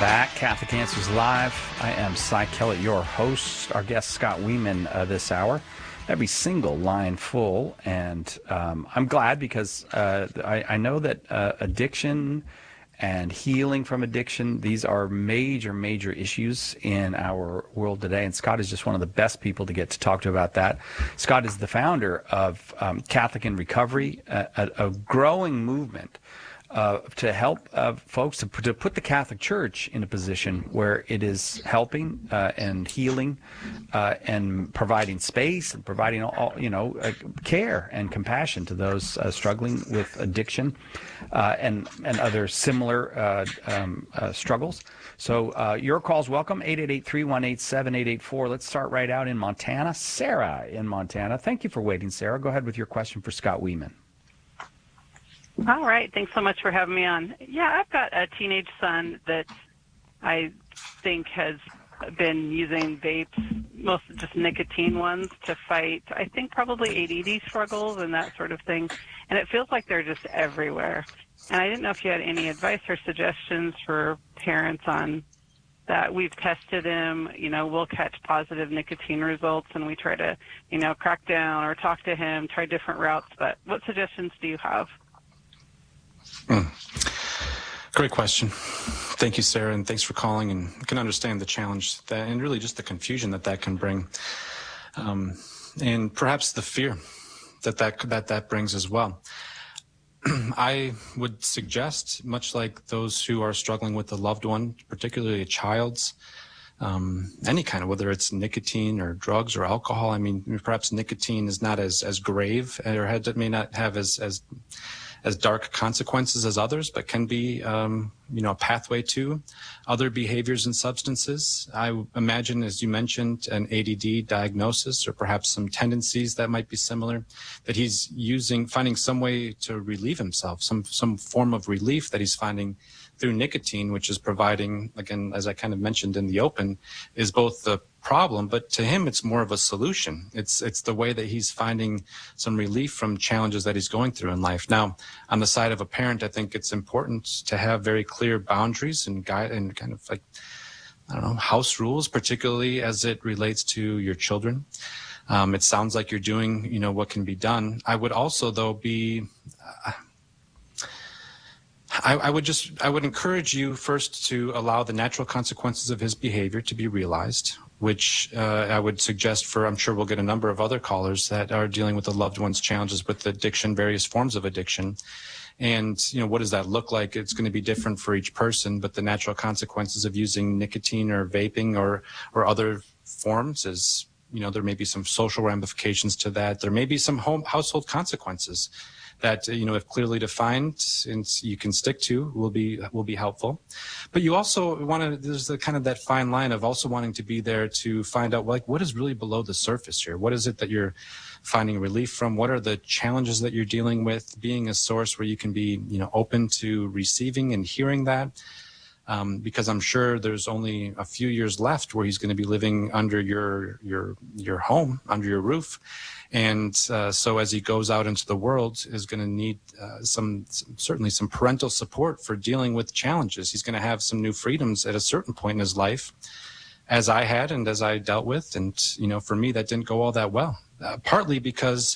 back. Catholic Answers Live. I am Cy Kellett, your host. Our guest, Scott Wieman, this hour. Every single line full. And I'm glad because I know that addiction and healing from addiction, these are major, major issues in our world today. And Scott is just one of the best people to get to talk to about that. Scott is the founder of Catholic in Recovery, a growing movement to help folks to put the Catholic Church in a position where it is helping and healing and providing space and providing care and compassion to those struggling with addiction and other similar struggles. So your call's welcome, 888-318-7884. Let's start right out in Montana. Sarah in Montana. Thank you for waiting, Sarah. Go ahead with your question for Scott Wieman. All right. Thanks so much for having me on. Yeah, I've got a teenage son that I think has been using vapes, most just nicotine ones, to fight, I think, probably ADD struggles and that sort of thing. And it feels like they're just everywhere. And I didn't know if you had any advice or suggestions for parents on that. We've tested him, we'll catch positive nicotine results, and we try to, crack down or talk to him, try different routes. But what suggestions do you have? Great question. Thank you, Sarah, and thanks for calling. And I can understand the challenge that, and really just the confusion that can bring, and perhaps the fear that brings as well. I would suggest, much like those who are struggling with a loved one, particularly a child's, any kind of, whether it's nicotine or drugs or alcohol. I mean, perhaps nicotine is not as grave, or may not have as dark consequences as others, but can be, a pathway to other behaviors and substances. I imagine, as you mentioned, an ADD diagnosis or perhaps some tendencies that might be similar, that he's finding some way to relieve himself, some form of relief that he's finding through nicotine, which is providing, again, as I kind of mentioned in the open, is both the problem, but to him, it's more of a solution. It's the way that he's finding some relief from challenges that he's going through in life. Now, on the side of a parent, I think it's important to have very clear boundaries and guide and kind of like, house rules, particularly as it relates to your children. It sounds like you're doing, what can be done. I would also, though, I would encourage you first to allow the natural consequences of his behavior to be realized, which I would suggest for, I'm sure we'll get a number of other callers that are dealing with the loved one's challenges with addiction, various forms of addiction. And, what does that look like? It's going to be different for each person, but the natural consequences of using nicotine or vaping or other forms is, there may be some social ramifications to that. There may be some household consequences that, if clearly defined and you can stick to, will be helpful. But you also there's the kind of that fine line of also wanting to be there to find out, like, what is really below the surface here? What is it that you're finding relief from? What are the challenges that you're dealing with? Being a source where you can be, open to receiving and hearing that. Because I'm sure there's only a few years left where he's going to be living under your home, under your roof. And so as he goes out into the world, is going to need certainly some parental support for dealing with challenges. He's going to have some new freedoms at a certain point in his life, as I had and as I dealt with. And, for me, that didn't go all that well, partly because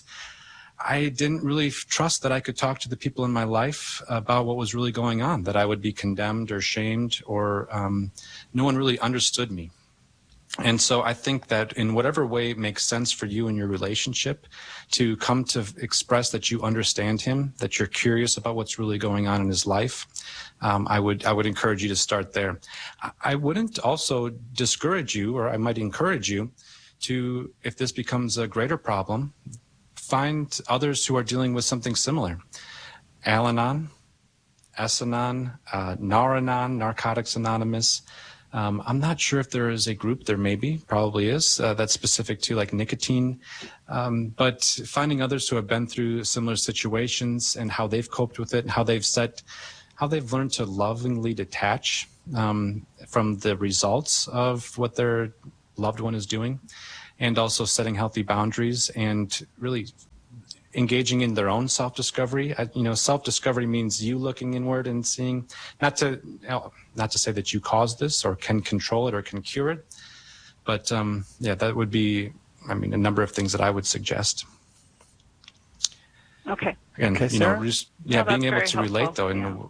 I didn't really trust that I could talk to the people in my life about what was really going on, that I would be condemned or shamed, or no one really understood me. And so I think that in whatever way it makes sense for you in your relationship to come to express that you understand him, that you're curious about what's really going on in his life, I would encourage you to start there. I wouldn't also discourage you, or I might encourage you to, if this becomes a greater problem, find others who are dealing with something similar. Al-Anon, S-Anon, Nar-Anon, Narcotics Anonymous. I'm not sure if there is a group, there probably is, that's specific to like nicotine. But finding others who have been through similar situations and how they've coped with it and how they've learned to lovingly detach from the results of what their loved one is doing, and also setting healthy boundaries and really engaging in their own self-discovery. Self-discovery means you looking inward and seeing, not to say that you caused this or can control it or can cure it, but that would be, a number of things that I would suggest. Okay. Again, Okay, Sarah? being able to helpful. relate though,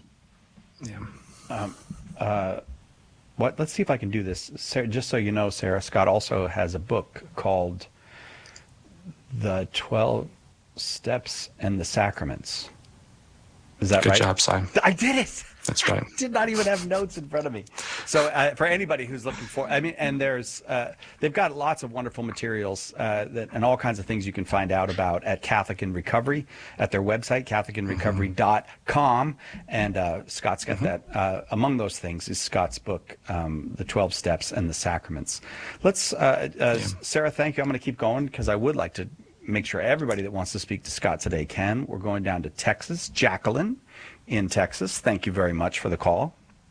Let's see if I can do this. Sarah, just so you know, Sarah, Scott also has a book called The 12 Steps and the Sacraments. Is that right? Good job, Si. I did it. That's right. I did not even have notes in front of me. So for anybody who's looking for, and there's, they've got lots of wonderful materials and all kinds of things you can find out about at Catholic in Recovery at their website, CatholicInRecovery.com. And Scott's got that. Among those things is Scott's book, The 12 Steps and the Sacraments. Let's, Sarah, thank you. I'm going to keep going because I would like to make sure everybody that wants to speak to Scott today can. We're going down to Texas. Jacqueline in Texas. Thank you very much for the call.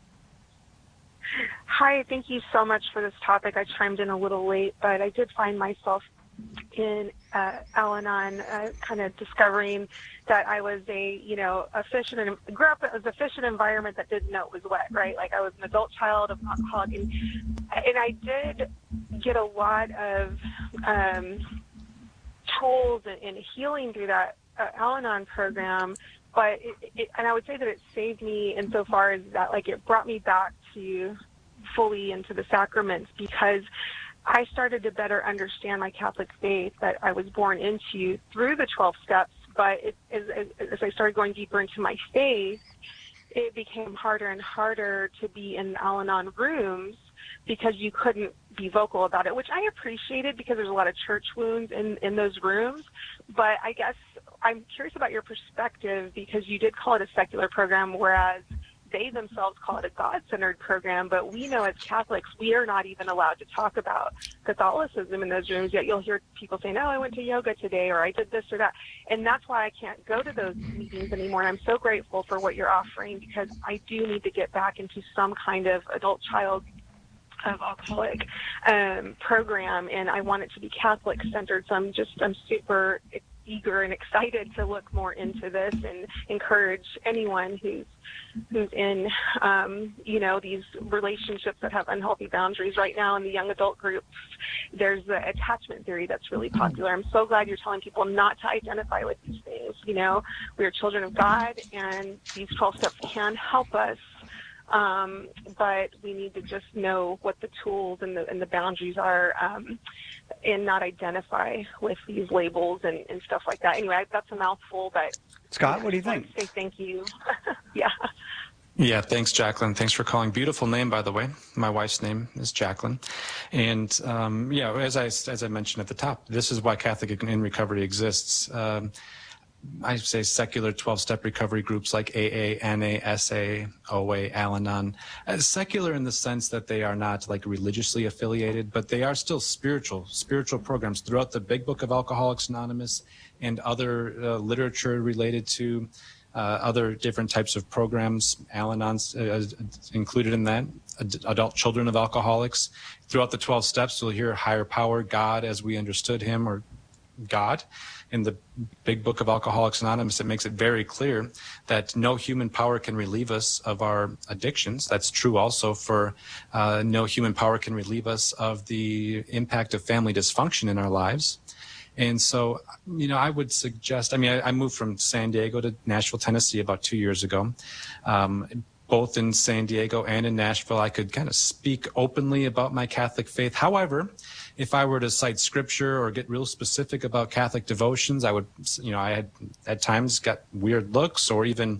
Hi, thank you so much for this topic. I chimed in a little late, but I did find myself in Al-Anon kind of discovering that I was a fish in grew up as a fish in an environment that didn't know it was wet, right? Like I was an adult child of an alcoholic, and I did get a lot of tools and healing through that Al-Anon program. But and I would say that it saved me insofar as that, like, it brought me back to fully into the sacraments, because I started to better understand my Catholic faith that I was born into through the 12 steps. But as I started going deeper into my faith, it became harder and harder to be in Al-Anon rooms because you couldn't be vocal about it, which I appreciated because there's a lot of church wounds in those rooms. But I guess I'm curious about your perspective, because you did call it a secular program, whereas they themselves call it a God-centered program. But we know as Catholics, we are not even allowed to talk about Catholicism in those rooms, yet you'll hear people saying, oh, I went to yoga today, or I did this or that. And that's why I can't go to those meetings anymore. And I'm so grateful for what you're offering, because I do need to get back into some kind of adult child of alcoholic program, and I want it to be Catholic centered. So I'm super eager and excited to look more into this and encourage anyone who's in these relationships that have unhealthy boundaries. Right now in the young adult groups, there's the attachment theory that's really popular. I'm so glad you're telling people not to identify with these things. We are children of God, and these 12 steps can help us. But we need to just know what the tools and the boundaries are, and not identify with these labels and stuff like that. Anyway, that's a mouthful, but Scott, what do you think? Say thank you. Yeah. Yeah, thanks, Jacqueline. Thanks for calling. Beautiful name, by the way. My wife's name is Jacqueline. And as I mentioned at the top, this is why Catholic in Recovery exists. I say secular 12-step recovery groups like AA, NA, SA, OA, Al-Anon. Secular in the sense that they are not like religiously affiliated, but they are still spiritual programs throughout the Big Book of Alcoholics Anonymous and other literature related to other different types of programs. Al-Anon's included in that. Adult children of alcoholics. Throughout the 12 steps, you'll hear higher power, God as we understood him, or God. In the Big Book of Alcoholics Anonymous, it makes it very clear that no human power can relieve us of our addictions. That's true also for no human power can relieve us of the impact of family dysfunction in our lives. And so, I would suggest, I moved from San Diego to Nashville, Tennessee about 2 years ago. Both in San Diego and in Nashville, I could kind of speak openly about my Catholic faith. However, if I were to cite scripture or get real specific about Catholic devotions, I would, I had at times got weird looks, or even,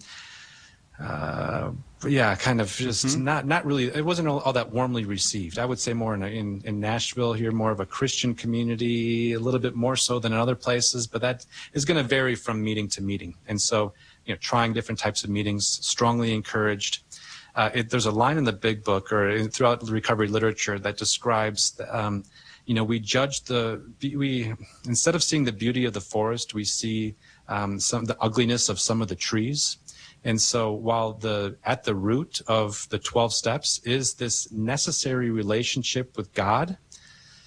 kind of just not really, it wasn't all that warmly received. I would say more in Nashville here, more of a Christian community, a little bit more so than in other places, but that is going to vary from meeting to meeting. And so, trying different types of meetings, strongly encouraged. There's a line in the Big Book or throughout the recovery literature that describes, we judge instead of seeing the beauty of the forest, we see the ugliness of some of the trees. And so while at the root of the 12 steps is this necessary relationship with God,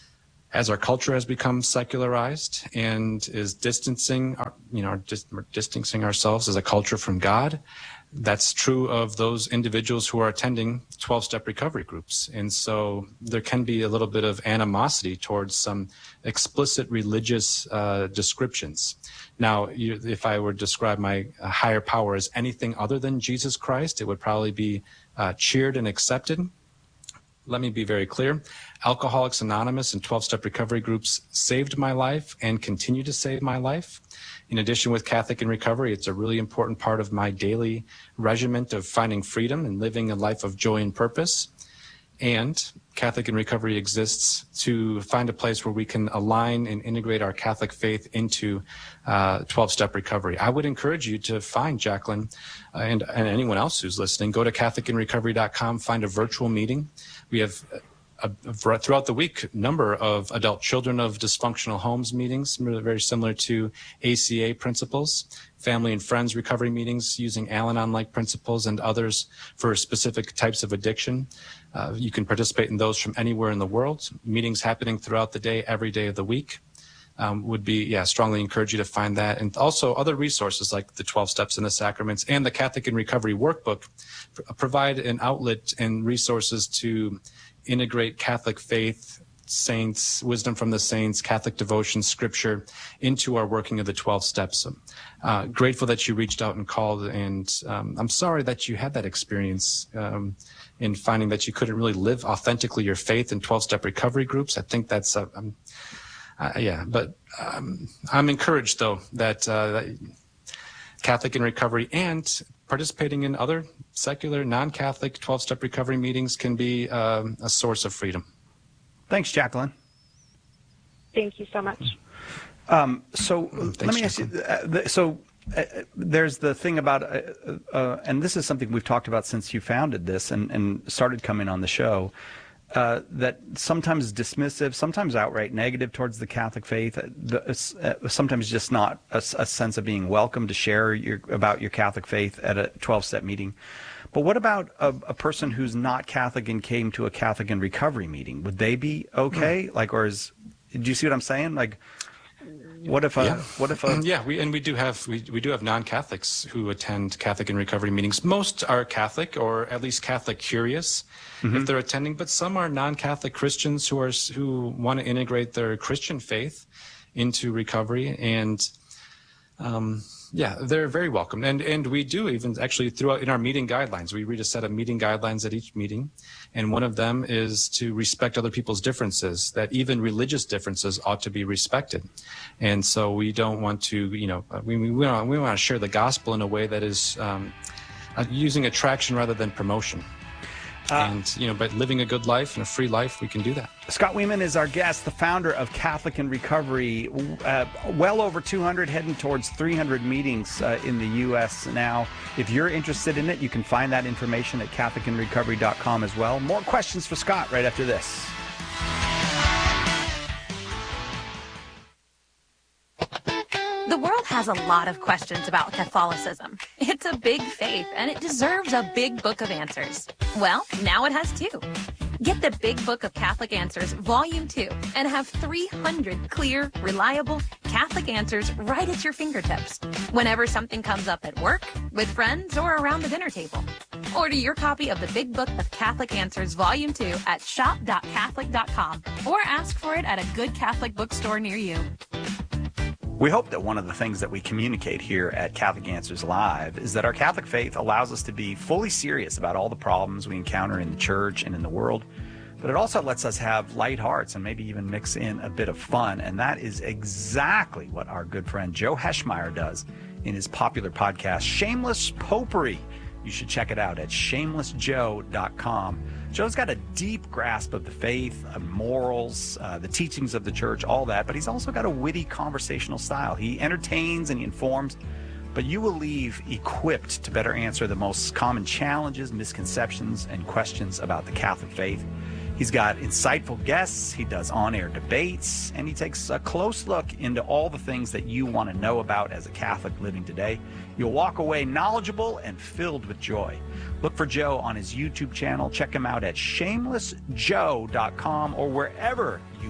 As our culture has become secularized and is distancing, distancing ourselves as a culture from God, that's true of those individuals who are attending 12-step recovery groups. And so there can be a little bit of animosity towards some explicit religious descriptions. Now, if I were to describe my higher power as anything other than Jesus Christ, it would probably be cheered and accepted. Let me be very clear. Alcoholics Anonymous and 12-step recovery groups saved my life and continue to save my life. In addition, with Catholic in Recovery, it's a really important part of my daily regiment of finding freedom and living a life of joy and purpose. And Catholic in Recovery exists to find a place where we can align and integrate our Catholic faith into 12-step recovery. I would encourage you to find Jacqueline and anyone else who's listening. Go to CatholicInRecovery.com, find a virtual meeting. We have throughout the week, number of adult children of dysfunctional homes meetings, very similar to ACA principles, family and friends recovery meetings using Al-Anon-like principles and others for specific types of addiction. You can participate in those from anywhere in the world. Meetings happening throughout the day, every day of the week. Strongly encourage you to find that. And also other resources like the 12 Steps in the Sacraments and the Catholic in Recovery Workbook provide an outlet and resources to integrate Catholic faith, saints, wisdom from the saints, Catholic devotion, scripture into our working of the 12 steps. Grateful that you reached out and called, and I'm sorry that you had that experience in finding that you couldn't really live authentically your faith in 12-step recovery groups. I think that's I'm encouraged though that Catholic in Recovery and participating in other secular, non-Catholic 12-step recovery meetings can be a source of freedom. Thanks, Jacqueline. Thank you so much. Let me ask you, there's the thing about, and this is something we've talked about since you founded this and started coming on the show, that sometimes dismissive, sometimes outright negative towards the Catholic faith, sometimes just not a sense of being welcome to share about your Catholic faith at a 12-step meeting. But what about a person who's not Catholic and came to a Catholic in Recovery meeting? Would they be okay? Do you see what I'm saying? We do have non-Catholics who attend Catholic in Recovery meetings. Most are Catholic, or at least Catholic curious, if they're attending. But some are non-Catholic Christians who want to integrate their Christian faith into recovery, and they're very welcome. And we do even actually throughout in our meeting guidelines, we read a set of meeting guidelines at each meeting. And one of them is to respect other people's differences, that even religious differences ought to be respected. And so we don't want to, we want to share the gospel in a way that is using attraction rather than promotion. But living a good life and a free life, we can do that. Scott Wieman is our guest, the founder of Catholic in Recovery. Well over 200, heading towards 300 meetings in the U.S. now. If you're interested in it, you can find that information at CatholicInRecovery.com as well. More questions for Scott right after this. The world has a lot of questions about Catholicism. It's a big faith, and it deserves a big book of answers. Well, now it has two. Get the Big Book of Catholic Answers, Volume 2, and have 300 clear, reliable Catholic answers right at your fingertips, whenever something comes up at work, with friends, or around the dinner table. Order your copy of the Big Book of Catholic Answers, Volume 2 at shop.catholic.com, or ask for it at a good Catholic bookstore near you. We hope that one of the things that we communicate here at Catholic Answers Live is that our Catholic faith allows us to be fully serious about all the problems we encounter in the church and in the world, but it also lets us have light hearts and maybe even mix in a bit of fun, and that is exactly what our good friend Joe Heschmeyer does in his popular podcast, Shameless Popery. You should check it out at shamelessjoe.com. Joe's got a deep grasp of the faith, morals, the teachings of the church, all that, but he's also got a witty conversational style. He entertains and he informs, but you will leave equipped to better answer the most common challenges, misconceptions, and questions about the Catholic faith. He's got insightful guests, he does on-air debates, and he takes a close look into all the things that you want to know about as a Catholic living today. You'll walk away knowledgeable and filled with joy. Look for Joe on his YouTube channel. Check him out at shamelessjoe.com or wherever you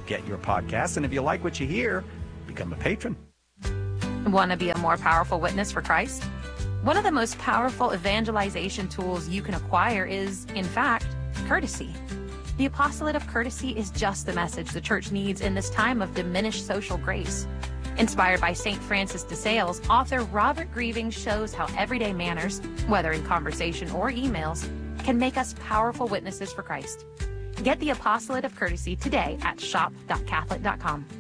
get your podcasts. And if you like what you hear, become a patron. Want to be a more powerful witness for Christ? One of the most powerful evangelization tools you can acquire is, in fact, courtesy. The apostolate of courtesy is just the message the church needs in this time of diminished social grace. Inspired by St. Francis de Sales, author Robert Grieving shows how everyday manners, whether in conversation or emails, can make us powerful witnesses for Christ. Get the apostolate of courtesy today at shop.catholic.com.